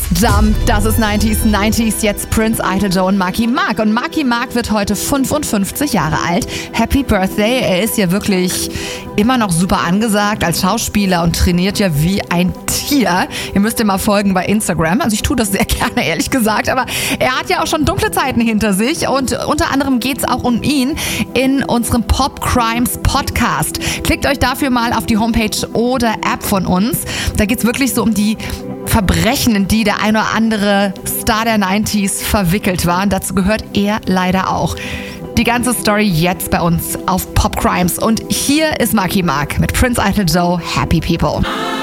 Jump, das ist 90s, jetzt Prince, Idol Joe und Marky Mark. Und Marky Mark wird heute 55 Jahre alt. Happy Birthday, er ist ja wirklich immer noch super angesagt als Schauspieler und trainiert ja wie ein Tier. Ihr müsst ihm mal folgen bei Instagram. Also ich tue das sehr gerne, ehrlich gesagt. Aber er hat ja auch schon dunkle Zeiten hinter sich. Und unter anderem geht es auch um ihn in unserem Pop Crimes Podcast. Klickt euch dafür mal auf die Homepage oder App von uns. Da geht es wirklich so um die Verbrechen, in die der ein oder andere Star der 90s verwickelt war. Und dazu gehört er leider auch. Die ganze Story jetzt bei uns auf Pop Crimes. Und hier ist Marky Mark mit Prince, Idol Joe, Happy People.